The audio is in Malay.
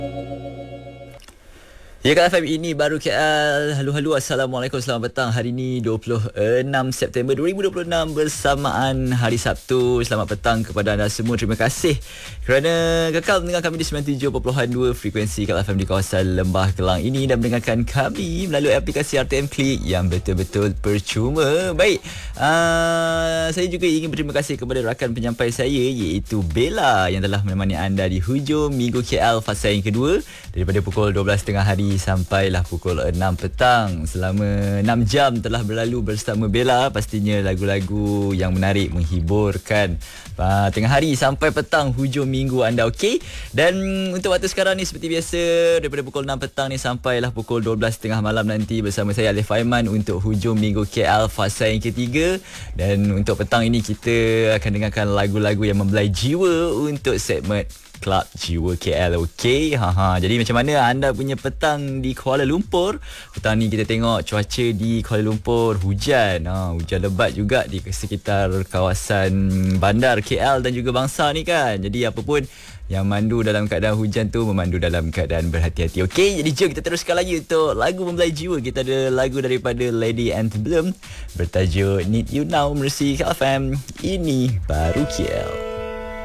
Ya, Kak FM, ini baru KL. Halo, Assalamualaikum, selamat petang. Hari ini 26 September 2026 bersamaan hari Sabtu. Selamat petang kepada anda semua. Terima kasih kerana kekal mendengar kami di 97.2 frekuensi KL FM di kawasan Lembah Kelang ini dan mendengarkan kami melalui aplikasi RTM Klik yang betul-betul percuma. Baik, saya juga ingin berterima kasih kepada rakan penyampai saya iaitu Bella yang telah menemani anda di hujung minggu KL fasa yang kedua daripada pukul 12.30 hari sampailah pukul 6 petang. Selama 6 jam telah berlalu bersama Bella. Pastinya lagu-lagu yang menarik, menghiburkan tengah hari sampai petang hujung minggu anda, okey? Dan untuk waktu sekarang ni seperti biasa, daripada pukul 6 petang ni sampailah pukul 12.30 malam nanti bersama saya Alif Aiman untuk hujung minggu KL fasa yang ketiga. Dan untuk petang ini kita akan dengarkan lagu-lagu yang membelai jiwa untuk segmen Club Jiwa KL, okey? Jadi macam mana anda punya petang di Kuala Lumpur? Petang ni kita tengok cuaca di Kuala Lumpur hujan. Hujan lebat juga di sekitar kawasan bandar KL dan juga Bangsa ni kan. Jadi apa pun yang mandu dalam keadaan hujan tu memandu dalam keadaan berhati-hati. Okey, jadi jom kita teruskan lagi untuk lagu membelai jiwa. Kita ada lagu daripada Lady Antebellum bertajuk Need You Now, menerusi KL FM. Ini baru KL.